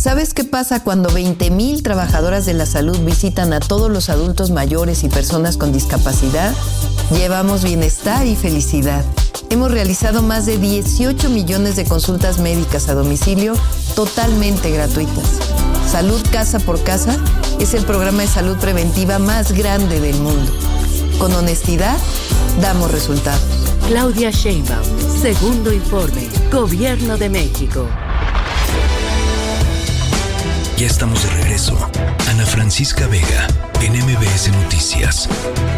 ¿Sabes qué pasa cuando 20,000 trabajadoras de la salud visitan a todos los adultos mayores y personas con discapacidad? Llevamos bienestar y felicidad. Hemos realizado más de 18 millones de consultas médicas a domicilio totalmente gratuitas. Salud Casa por Casa es el programa de salud preventiva más grande del mundo. Con honestidad, damos resultados. Claudia Sheinbaum, segundo informe, Gobierno de México. Ya estamos de regreso. Ana Francisca Vega, en MBS Noticias.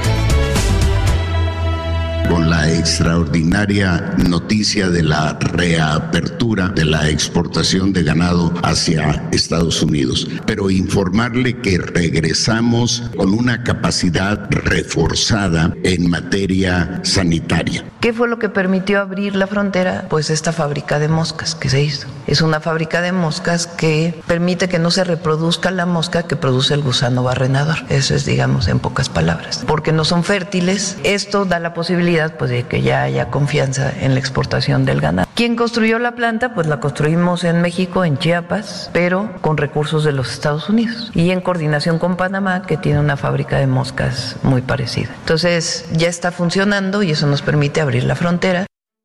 Con la extraordinaria noticia de la reapertura de la exportación de ganado hacia Estados Unidos. Pero informarle que regresamos con una capacidad reforzada en materia sanitaria. ¿Qué fue lo que permitió abrir la frontera? Pues esta fábrica de moscas que se hizo. Es una fábrica de moscas que permite que no se reproduzca la mosca que produce el gusano barrenador. Eso es, digamos, en pocas palabras. Porque no son fértiles, esto da la posibilidad pues de que ya haya confianza en la exportación del ganado. ¿Quién construyó la planta? Pues la construimos en México, en Chiapas, pero con recursos de los Estados Unidos y en coordinación con Panamá, que tiene una fábrica de moscas muy parecida. Entonces ya está funcionando y eso nos permite abrir la frontera.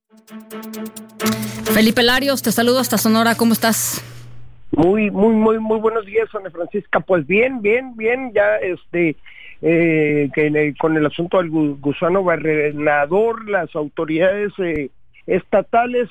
Felipe Larios, te saludo hasta Sonora, ¿cómo estás? Muy buenos días, Ana Francisca. Pues bien, ya con el asunto del gusano barrenador, las autoridades estatales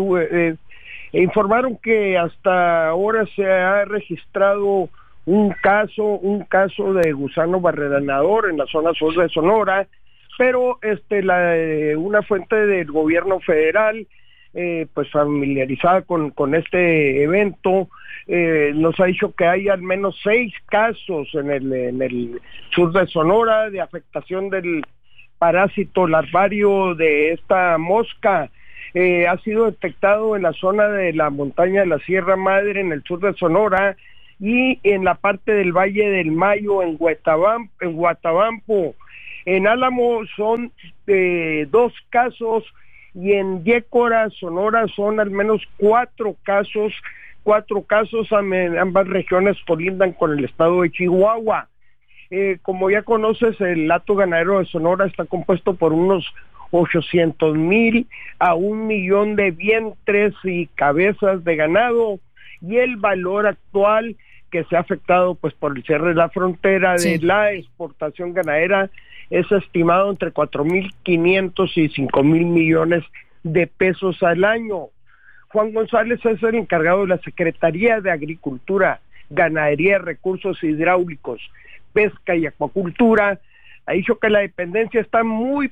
informaron que hasta ahora se ha registrado un caso de gusano barrenador en la zona sur de Sonora, pero una fuente del gobierno federal pues familiarizada con este evento, nos ha dicho que hay al menos 6 casos en el sur de Sonora de afectación del parásito larvario de esta mosca. Ha sido detectado en la zona de la montaña de la Sierra Madre, en el sur de Sonora, y en la parte del Valle del Mayo, en Guatabampo. En Álamo son 2 casos, y en Yécora, Sonora, son al menos 4 casos. Ambas regiones colindan con el estado de Chihuahua. Como ya conoces, el hato ganadero de Sonora está compuesto por unos 800,000 a 1,000,000 de vientres y cabezas de ganado, y el valor actual que se ha afectado pues por el cierre de la frontera de la exportación ganadera es estimado entre 4,500 y 5,000 millones de pesos al año. Juan González es el encargado de la Secretaría de Agricultura, Ganadería, Recursos Hidráulicos, Pesca y Acuacultura. Ha dicho que la dependencia está muy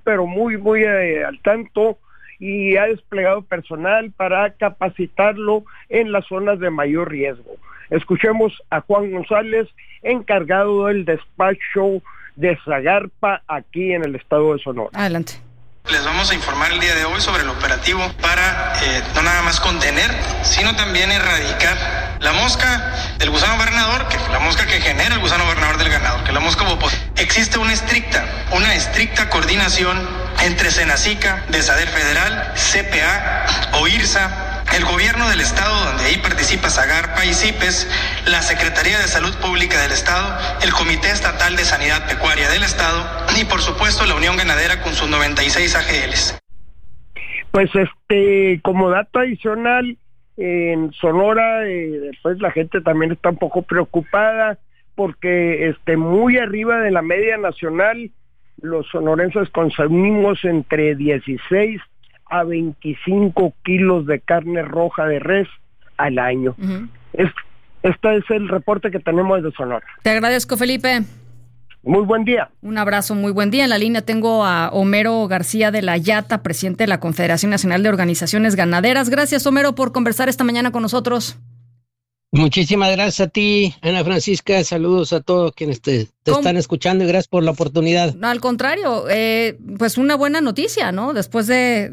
al tanto y ha desplegado personal para capacitarlo en las zonas de mayor riesgo. Escuchemos a Juan González, encargado del despacho de Zagarpa aquí en el estado de Sonora. Adelante. Les vamos a informar el día de hoy sobre el operativo para no nada más contener, sino también erradicar la mosca del gusano barrenador, que la mosca que genera el gusano barrenador del ganado, que la mosca bopos. Existe una estricta coordinación entre Senacica, Desader Federal, CPA, OIRSA, el gobierno del estado, donde ahí participa Zagarpa y CIPES, la Secretaría de Salud Pública del estado, el Comité Estatal de Sanidad Pecuaria del estado y por supuesto la Unión Ganadera con sus 96 AGLs. Pues como dato adicional, en Sonora pues la gente también está un poco preocupada porque muy arriba de la media nacional los sonorenses consumimos entre 16 a 25 kilos de carne roja de res al año. Uh-huh. Este es el reporte que tenemos de Sonora. Te agradezco, Felipe. Muy buen día. Un abrazo, muy buen día. En la línea tengo a Homero García de la Yata, presidente de la Confederación Nacional de Organizaciones Ganaderas. Gracias, Homero, por conversar esta mañana con nosotros. Muchísimas gracias a ti, Ana Francisca. Saludos a todos quienes te están escuchando y gracias por la oportunidad. No, al contrario, pues una buena noticia, ¿no? Después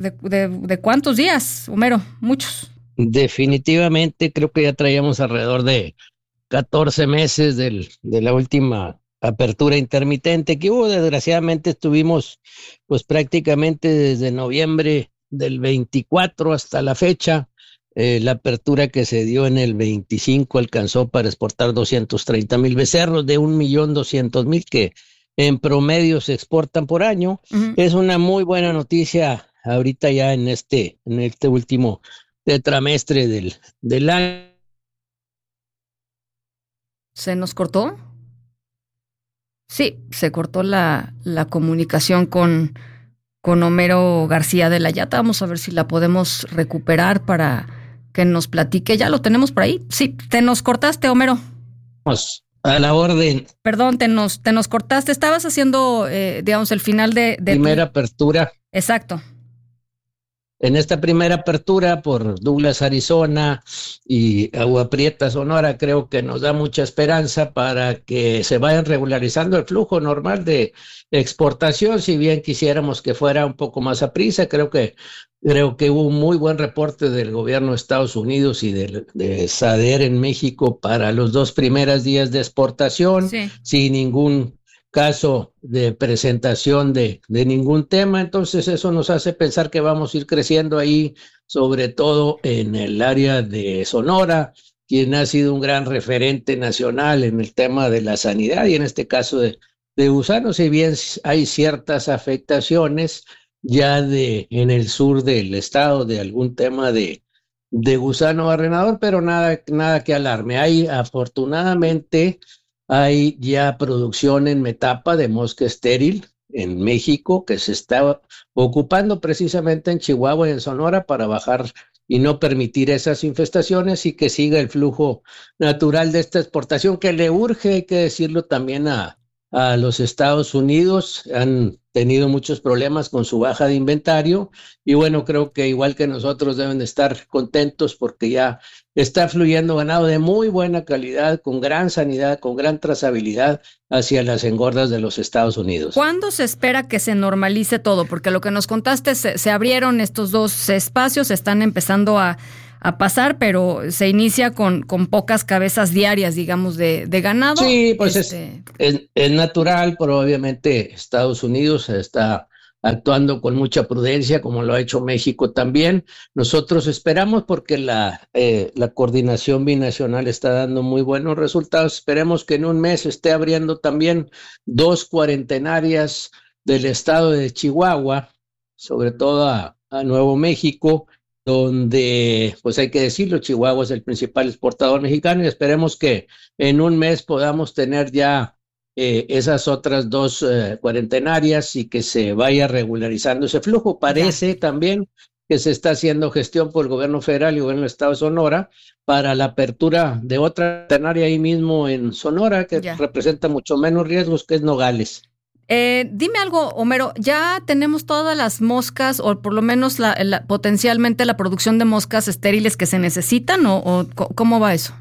de ¿cuántos días, Homero? Muchos. Definitivamente, creo que ya traíamos alrededor de 14 meses de la última apertura intermitente que hubo. Desgraciadamente estuvimos pues prácticamente desde noviembre del 24 hasta la fecha La apertura que se dio en el 25 alcanzó para exportar 230,000 becerros de 1,200,000 que en promedio se exportan por año. Uh-huh. Es una muy buena noticia ahorita ya en este último tetramestre del año. ¿Se nos cortó? Sí, se cortó la comunicación con Homero García de la Yata. Vamos a ver si la podemos recuperar para que nos platique. ¿Ya lo tenemos por ahí? Sí, te nos cortaste, Homero. Vamos, a la orden. Perdón, te nos cortaste. Estabas haciendo, digamos, el final de primera apertura. Exacto. En esta primera apertura por Douglas, Arizona y Agua Prieta, Sonora, creo que nos da mucha esperanza para que se vayan regularizando el flujo normal de exportación, si bien quisiéramos que fuera un poco más a prisa. Creo que hubo un muy buen reporte del gobierno de Estados Unidos y de SADER en México para los 2 primeros días de exportación, sí, sin ningún caso de presentación de ningún tema. Entonces eso nos hace pensar que vamos a ir creciendo ahí, sobre todo en el área de Sonora, quien ha sido un gran referente nacional en el tema de la sanidad y en este caso de gusanos. Si bien hay ciertas afectaciones ya en el sur del estado de algún tema de gusano barrenador, pero nada que alarme. Afortunadamente hay ya producción en metapa de mosca estéril en México que se está ocupando precisamente en Chihuahua y en Sonora para bajar y no permitir esas infestaciones y que siga el flujo natural de esta exportación que le urge, hay que decirlo también a los Estados Unidos. Han tenido muchos problemas con su baja de inventario y bueno, creo que igual que nosotros deben de estar contentos porque ya está fluyendo ganado de muy buena calidad, con gran sanidad, con gran trazabilidad hacia las engordas de los Estados Unidos. ¿Cuándo se espera que se normalice todo? Porque lo que nos contaste, se abrieron estos 2 espacios, están empezando a pasar, pero se inicia con pocas cabezas diarias, digamos, de ganado. Sí, pues es natural, pero obviamente Estados Unidos está actuando con mucha prudencia, como lo ha hecho México también. Nosotros esperamos, porque la coordinación binacional está dando muy buenos resultados. Esperemos que en un mes esté abriendo también 2 cuarentenarias del estado de Chihuahua, sobre todo a Nuevo México, donde, pues hay que decirlo, Chihuahua es el principal exportador mexicano y esperemos que en un mes podamos tener ya esas otras 2 cuarentenarias y que se vaya regularizando ese flujo. Parece también que se está haciendo gestión por el gobierno federal y el gobierno del estado de Sonora para la apertura de otra cuarentenaria ahí mismo en Sonora, que representa mucho menos riesgos, que es Nogales. Dime algo, Homero, ¿ya tenemos todas las moscas o por lo menos potencialmente la producción de moscas estériles que se necesitan o cómo va eso?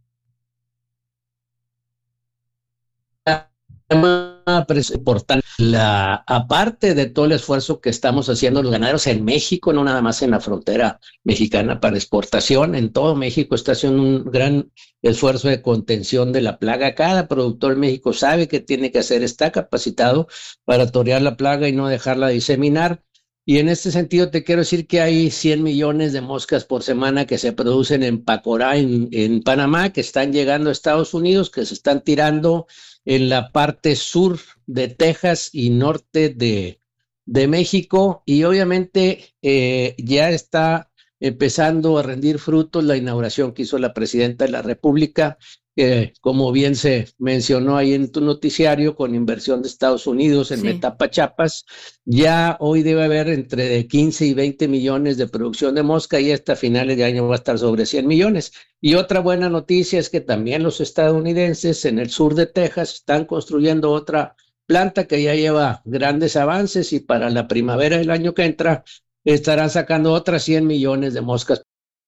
Importante. Aparte de todo el esfuerzo que estamos haciendo los ganaderos en México, no nada más en la frontera mexicana para exportación, en todo México está haciendo un gran esfuerzo de contención de la plaga. Cada productor en México sabe que tiene que hacer, está capacitado para torear la plaga y no dejarla diseminar. Y en este sentido te quiero decir que hay 100 millones de moscas por semana que se producen en Pacorá, en Panamá, que están llegando a Estados Unidos, que se están tirando en la parte sur de Texas y norte de México, y obviamente ya está empezando a rendir frutos la inauguración que hizo la presidenta de la República, como bien se mencionó ahí en tu noticiario, con inversión de Estados Unidos en Metapa, Chiapas. Ya hoy debe haber entre 15 y 20 millones de producción de mosca y hasta finales de año va a estar sobre 100 millones. Y otra buena noticia es que también los estadounidenses en el sur de Texas están construyendo otra planta que ya lleva grandes avances y para la primavera del año que entra estarán sacando otras 100 millones de moscas.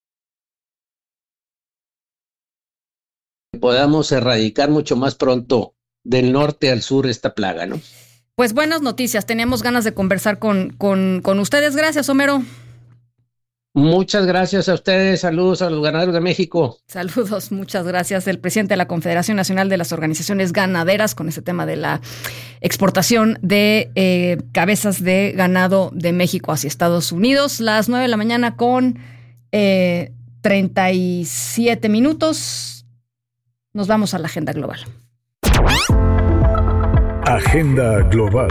Podamos erradicar mucho más pronto del norte al sur esta plaga, ¿no? Pues buenas noticias, teníamos ganas de conversar con ustedes. Gracias, Homero. Muchas gracias a ustedes, saludos a los ganaderos de México. Saludos, muchas gracias. El presidente de la Confederación Nacional de las Organizaciones Ganaderas con ese tema de la exportación de cabezas de ganado de México hacia Estados Unidos. Las 9 de la mañana con 6:37. Nos vamos a la agenda global. Agenda global.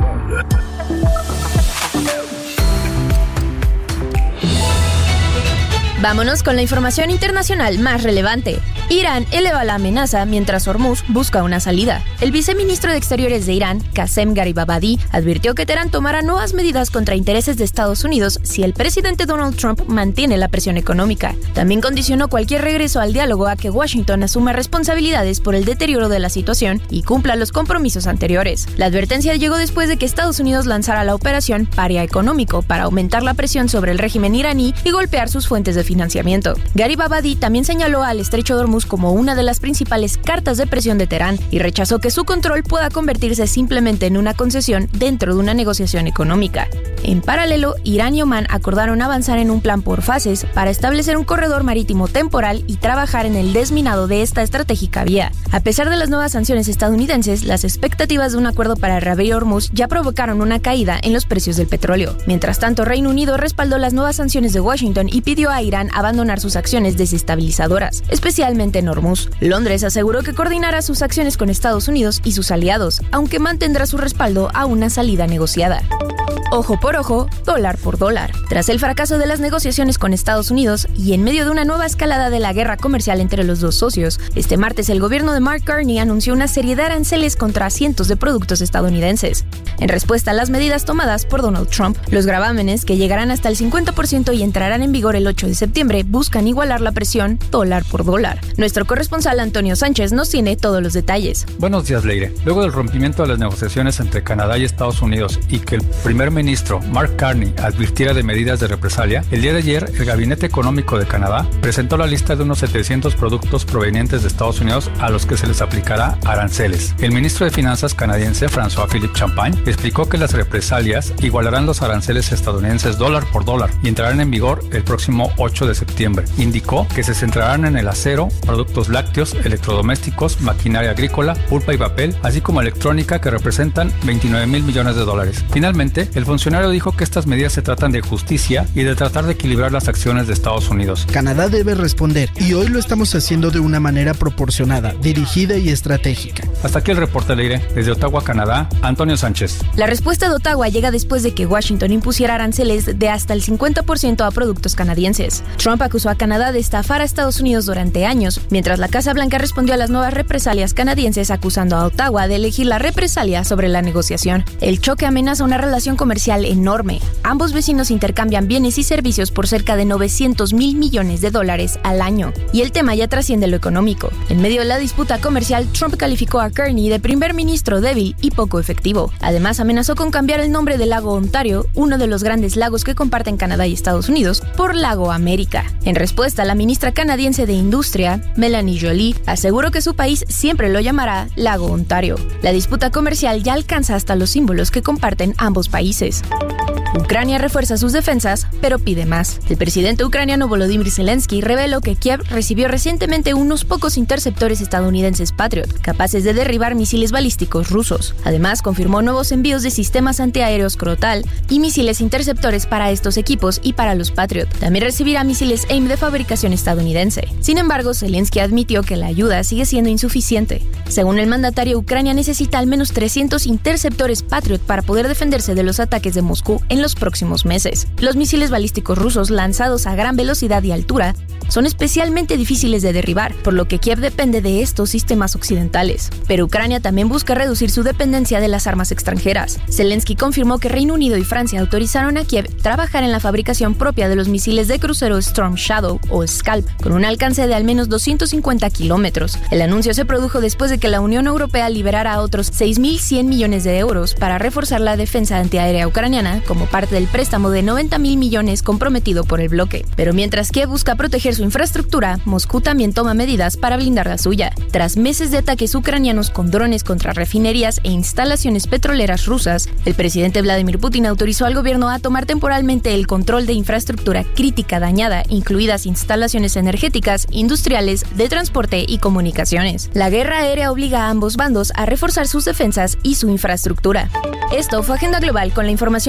Vámonos con la información internacional más relevante. Irán eleva la amenaza mientras Hormuz busca una salida. El viceministro de Exteriores de Irán, Qasem Gharibabadi, advirtió que Teherán tomará nuevas medidas contra intereses de Estados Unidos si el presidente Donald Trump mantiene la presión económica. También condicionó cualquier regreso al diálogo a que Washington asuma responsabilidades por el deterioro de la situación y cumpla los compromisos anteriores. La advertencia llegó después de que Estados Unidos lanzara la operación Paria Económico para aumentar la presión sobre el régimen iraní y golpear sus fuentes de financiamiento. Gharibabadi también señaló al estrecho de Hormuz como una de las principales cartas de presión de Teherán y rechazó que su control pueda convertirse simplemente en una concesión dentro de una negociación económica. En paralelo, Irán y Omán acordaron avanzar en un plan por fases para establecer un corredor marítimo temporal y trabajar en el desminado de esta estratégica vía. A pesar de las nuevas sanciones estadounidenses, las expectativas de un acuerdo para reabrir Hormuz ya provocaron una caída en los precios del petróleo. Mientras tanto, Reino Unido respaldó las nuevas sanciones de Washington y pidió a Irán abandonar sus acciones desestabilizadoras, especialmente en Hormuz. Londres aseguró que coordinará sus acciones con Estados Unidos y sus aliados, aunque mantendrá su respaldo a una salida negociada. Ojo por ojo, dólar por dólar. Tras el fracaso de las negociaciones con Estados Unidos y en medio de una nueva escalada de la guerra comercial entre los dos socios, este martes el gobierno de Mark Carney anunció una serie de aranceles contra cientos de productos estadounidenses. En respuesta a las medidas tomadas por Donald Trump, los gravámenes, que llegarán hasta el 50% y entrarán en vigor el 8 de septiembre, buscan igualar la presión dólar por dólar. Nuestro corresponsal Antonio Sánchez nos tiene todos los detalles. Buenos días, Leire. Luego del rompimiento de las negociaciones entre Canadá y Estados Unidos y que el primer ministro Mark Carney advirtiera de medidas de represalia, el día de ayer el Gabinete Económico de Canadá presentó la lista de unos 700 productos provenientes de Estados Unidos a los que se les aplicará aranceles. El ministro de Finanzas canadiense François-Philippe Champagne explicó que las represalias igualarán los aranceles estadounidenses dólar por dólar y entrarán en vigor el próximo 8 de septiembre. Indicó que se centrarán en el acero, productos lácteos, electrodomésticos, maquinaria agrícola, pulpa y papel, así como electrónica, que representan $29,000 millones. Finalmente, el funcionario dijo que estas medidas se tratan de justicia y de tratar de equilibrar las acciones de Estados Unidos. Canadá debe responder y hoy lo estamos haciendo de una manera proporcionada, dirigida y estratégica. Hasta aquí el reporte, Leire. Desde Ottawa, Canadá, Antonio Sánchez. La respuesta de Ottawa llega después de que Washington impusiera aranceles de hasta el 50% a productos canadienses. Trump acusó a Canadá de estafar a Estados Unidos durante años, mientras la Casa Blanca respondió a las nuevas represalias canadienses acusando a Ottawa de elegir la represalia sobre la negociación. El choque amenaza una relación comercial enorme. Ambos vecinos intercambian bienes y servicios por cerca de $900,000 millones al año. Y el tema ya trasciende lo económico. En medio de la disputa comercial, Trump calificó a Carney de primer ministro débil y poco efectivo. Además, amenazó con cambiar el nombre del lago Ontario, uno de los grandes lagos que comparten Canadá y Estados Unidos, por Lago América. En respuesta, la ministra canadiense de Industria, Melanie Joly, aseguró que su país siempre lo llamará Lago Ontario. La disputa comercial ya alcanza hasta los símbolos que comparten ambos países. Ucrania refuerza sus defensas, pero pide más. El presidente ucraniano Volodymyr Zelensky reveló que Kiev recibió recientemente unos pocos interceptores estadounidenses Patriot, capaces de derribar misiles balísticos rusos. Además, confirmó nuevos envíos de sistemas antiaéreos Crotal y misiles interceptores para estos equipos y para los Patriot. También recibirá misiles AIM de fabricación estadounidense. Sin embargo, Zelensky admitió que la ayuda sigue siendo insuficiente. Según el mandatario, Ucrania necesita al menos 300 interceptores Patriot para poder defenderse de los ataques de Moscú en los próximos meses. Los misiles balísticos rusos lanzados a gran velocidad y altura son especialmente difíciles de derribar, por lo que Kiev depende de estos sistemas occidentales. Pero Ucrania también busca reducir su dependencia de las armas extranjeras. Zelensky confirmó que Reino Unido y Francia autorizaron a Kiev trabajar en la fabricación propia de los misiles de crucero Storm Shadow o Scalp, con un alcance de al menos 250 kilómetros. El anuncio se produjo después de que la Unión Europea liberara otros 6.100 millones de euros para reforzar la defensa antiaérea ucraniana como parte del préstamo de 90.000 millones comprometido por el bloque. Pero mientras Kiev busca proteger su infraestructura, Moscú también toma medidas para blindar la suya. Tras meses de ataques ucranianos con drones contra refinerías e instalaciones petroleras rusas, el presidente Vladimir Putin autorizó al gobierno a tomar temporalmente el control de infraestructura crítica dañada, incluidas instalaciones energéticas, industriales, de transporte y comunicaciones. La guerra aérea obliga a ambos bandos a reforzar sus defensas y su infraestructura. Esto fue Agenda Global con la información internacional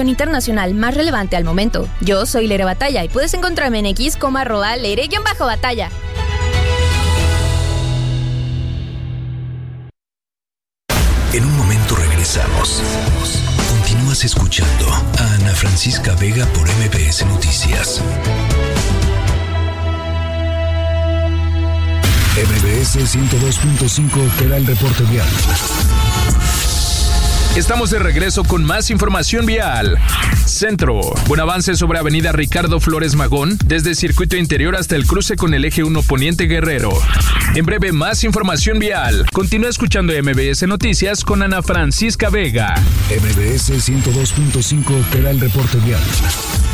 internacional más relevante al momento. Yo soy Leire Batalla y puedes encontrarme en X como @Leire_Batalla. En un momento regresamos. Continúas escuchando a Ana Francisca Vega por MBS Noticias. MBS 102.5 te da el reporte vial. Estamos de regreso con más información vial. Centro. Buen avance sobre avenida Ricardo Flores Magón, desde Circuito Interior hasta el cruce con el eje 1 Poniente Guerrero. En breve, más información vial. Continúa escuchando MBS Noticias con Ana Francisca Vega. MBS 102.5 te da el reporte vial.